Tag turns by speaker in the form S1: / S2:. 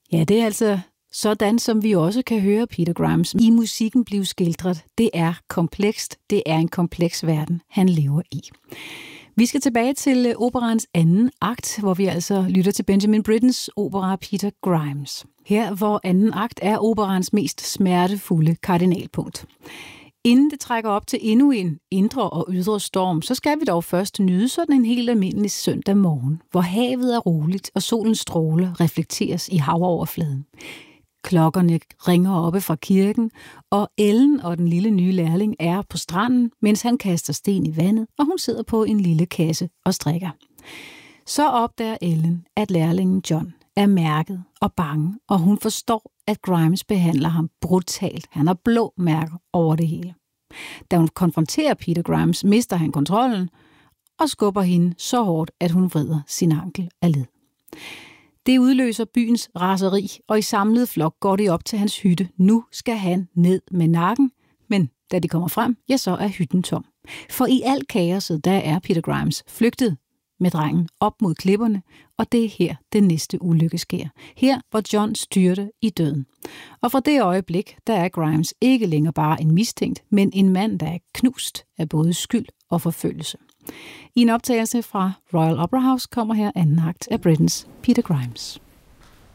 S1: Ja, det er altså sådan, som vi også kan høre Peter Grimes i musikken blive skildret. Det er komplekst. Det er en kompleks verden, han lever i. Vi skal tilbage til operaens anden akt, hvor vi altså lytter til Benjamin Brittens opera Peter Grimes. Her, hvor anden akt er operaens mest smertefulde kardinalpunkt. Inden det trækker op til endnu en indre og ydre storm, så skal vi dog først nyde sådan en helt almindelig søndag morgen, hvor havet er roligt og solens stråler reflekteres i havoverfladen. Klokkerne ringer oppe fra kirken, og Ellen og den lille nye lærling er på stranden, mens han kaster sten i vandet, og hun sidder på en lille kasse og strikker. Så opdager Ellen, at lærlingen John er mærket og bange, og hun forstår, at Grimes behandler ham brutalt. Han har blå mærker over det hele. Da hun konfronterer Peter Grimes, mister han kontrollen og skubber hende så hårdt, at hun vrider sin ankel af led. Det udløser byens raseri, og i samlet flok går de op til hans hytte. Nu skal han ned med nakken, men da de kommer frem, ja, så er hytten tom. For i al kaoset, der er Peter Grimes flygtet med drengen op mod klipperne, og det er her, den næste ulykke sker. Her, hvor John styrter i døden. Og fra det øjeblik, der er Grimes ikke længere bare en mistænkt, men en mand, der er knust af både skyld og forfølgelse. I en optagelse fra Royal Opera House kommer her anden akt af Brittens Peter Grimes.